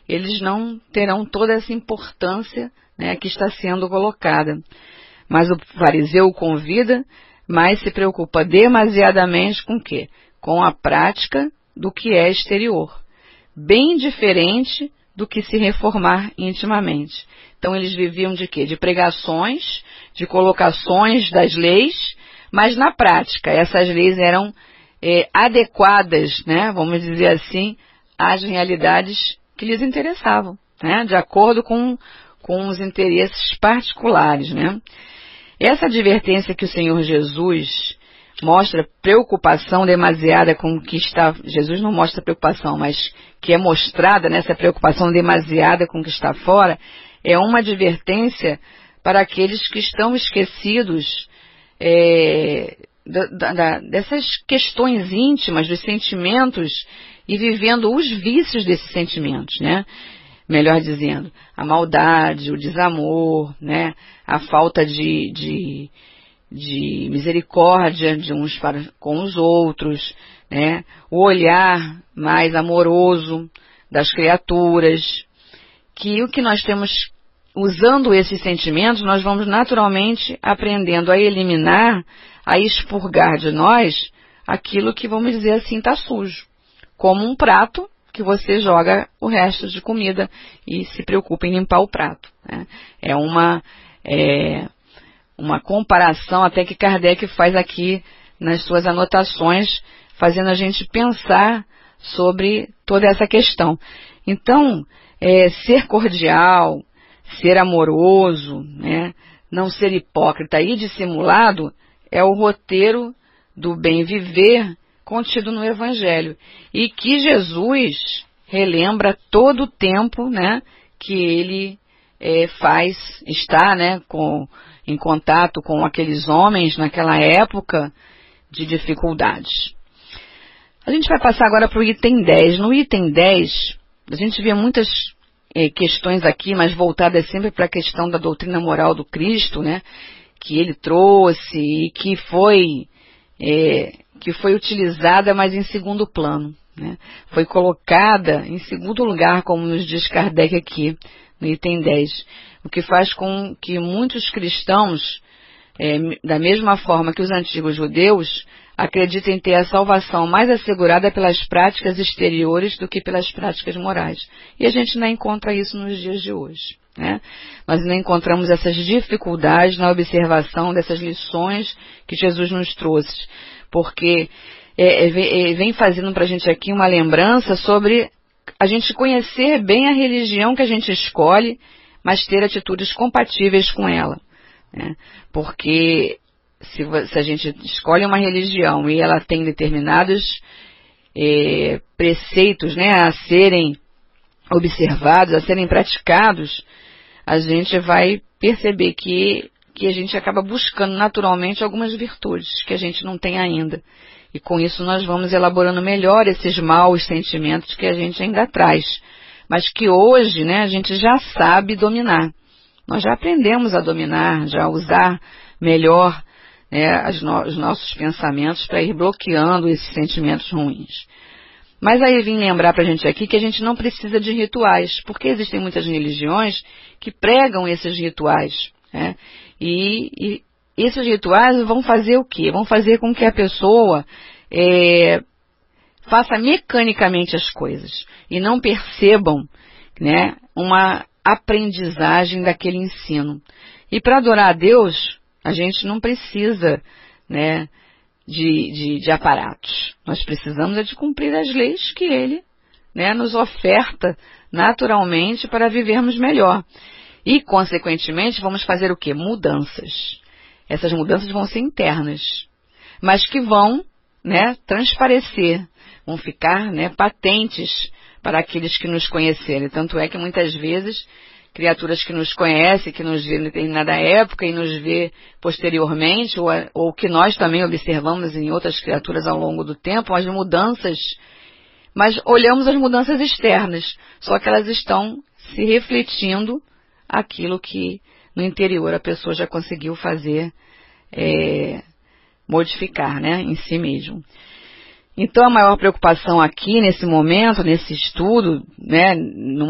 eles não terão toda essa importância, né, que está sendo colocada. Mas o fariseu o convida, mas se preocupa demasiadamente com o quê? Com a prática do que é exterior. Bem diferente do que se reformar intimamente. Então eles viviam de quê? De pregações, de colocações das leis, mas na prática essas leis eram adequadas, né, vamos dizer assim, às realidades que lhes interessavam, né, de acordo com os interesses particulares, né. Essa advertência que o Senhor Jesus mostra preocupação demasiada com o que está... Jesus não mostra preocupação, mas que é mostrada nessa preocupação demasiada com o que está fora, é uma advertência para aqueles que estão esquecidos dessas questões íntimas, dos sentimentos, e vivendo os vícios desses sentimentos, né? Melhor dizendo, a maldade, o desamor, né? A falta de misericórdia de uns para com os outros, né? O olhar mais amoroso das criaturas, que o que nós temos, usando esses sentimentos, nós vamos naturalmente aprendendo a eliminar, a expurgar de nós aquilo que, vamos dizer assim, está sujo, como um prato que você joga o resto de comida e se preocupa em limpar o prato, né? É uma comparação até que Kardec faz aqui nas suas anotações, fazendo a gente pensar sobre toda essa questão. Então, ser cordial, ser amoroso, né, não ser hipócrita e dissimulado é o roteiro do bem viver contido no Evangelho, e que Jesus relembra todo o tempo, né, que ele está, né, em contato com aqueles homens naquela época de dificuldades. A gente vai passar agora para o item 10. No item 10, a gente vê muitas questões aqui, mas voltadas sempre para a questão da doutrina moral do Cristo, né, que ele trouxe e que foi utilizada, mas em segundo plano, né? Foi colocada em segundo lugar, como nos diz Kardec aqui, no item 10. O que faz com que muitos cristãos, da mesma forma que os antigos judeus, acreditem ter a salvação mais assegurada pelas práticas exteriores do que pelas práticas morais. E a gente não encontra isso nos dias de hoje, né? Nós não encontramos essas dificuldades na observação dessas lições que Jesus nos trouxe, porque vem fazendo para a gente aqui uma lembrança sobre a gente conhecer bem a religião que a gente escolhe, mas ter atitudes compatíveis com ela, né? Porque se a gente escolhe uma religião e ela tem determinados preceitos, né, a serem observados, a serem praticados, a gente vai perceber que a gente acaba buscando naturalmente algumas virtudes que a gente não tem ainda. E com isso nós vamos elaborando melhor esses maus sentimentos que a gente ainda traz, mas que hoje, né, a gente já sabe dominar. Nós já aprendemos a dominar, já a usar melhor, né, os nossos pensamentos para ir bloqueando esses sentimentos ruins. Mas aí vim lembrar para a gente aqui que a gente não precisa de rituais, porque existem muitas religiões que pregam esses rituais, né? E esses rituais vão fazer o quê? Vão fazer com que a pessoa faça mecanicamente as coisas e não percebam, né, uma aprendizagem daquele ensino. E para adorar a Deus, a gente não precisa, né, de aparatos. Nós precisamos de cumprir as leis que Ele, né, nos oferta naturalmente para vivermos melhor. E, consequentemente, vamos fazer o quê? Mudanças. Essas mudanças vão ser internas, mas que vão, né, transparecer, vão ficar, né, patentes para aqueles que nos conhecerem. Tanto é que muitas vezes criaturas que nos conhecem, que nos vê em determinada época e nos vê posteriormente, ou que nós também observamos em outras criaturas ao longo do tempo, as mudanças, mas olhamos as mudanças externas, só que elas estão se refletindo aquilo que no interior a pessoa já conseguiu fazer, modificar, né, em si mesmo. Então a maior preocupação aqui nesse momento, nesse estudo, né, no